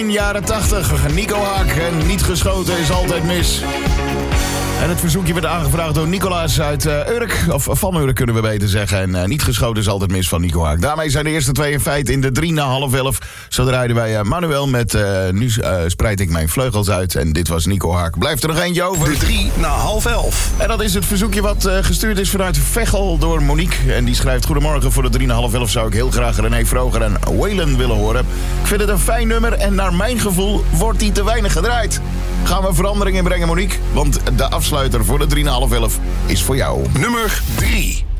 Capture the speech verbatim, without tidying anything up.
In jaren tachtig, Nico Haak en niet geschoten is altijd mis. En het verzoekje werd aangevraagd door Nicolaas uit uh, Urk. Of van Urk kunnen we beter zeggen. En uh, niet geschoten is altijd mis van Nico Haak. Daarmee zijn de eerste twee in feite in de drie na half elf. Zo draaiden wij uh, Manuel met uh, nu uh, spreid ik mijn vleugels uit. En dit was Nico Haak. Blijft er nog eentje over. De drie na half elf. En dat is het verzoekje wat uh, gestuurd is vanuit Veghel door Monique. En die schrijft: goedemorgen, voor de drie na half elf zou ik heel graag René Vroger en Waylon willen horen. Ik vind het een fijn nummer en naar mijn gevoel wordt die te weinig gedraaid. Gaan we verandering in brengen, Monique? Want de afsluiter voor de drie na half elf is voor jou. Nummer drie.